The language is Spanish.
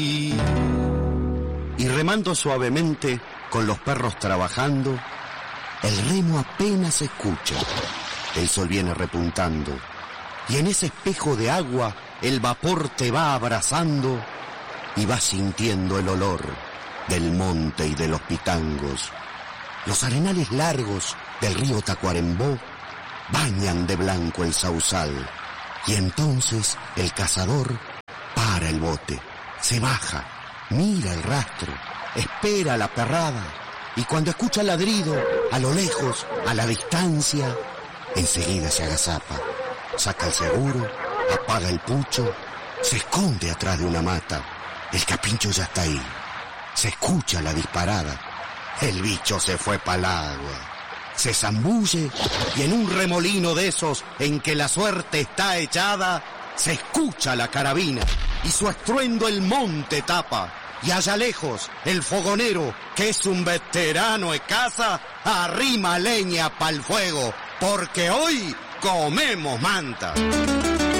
Y remando suavemente, con los perros trabajando, el remo apenas se escucha. El sol viene repuntando, y en ese espejo de agua el vapor te va abrazando, y vas sintiendo el olor del monte y de los pitangos. Los arenales largos del río Tacuarembó bañan de blanco el sausal, y entonces el cazador para el bote, se baja, mira el rastro, espera la perrada, y cuando escucha el ladrido, a lo lejos, a la distancia, enseguida se agazapa, saca el seguro, apaga el pucho, se esconde atrás de una mata. El capincho ya está ahí, se escucha la disparada, el bicho se fue pa'l agua, se zambulle y en un remolino de esos en que la suerte está echada, se escucha la carabina y su estruendo el monte tapa. Y allá lejos, el fogonero, que es un veterano de caza, arrima leña pa'l fuego, porque hoy comemos manta.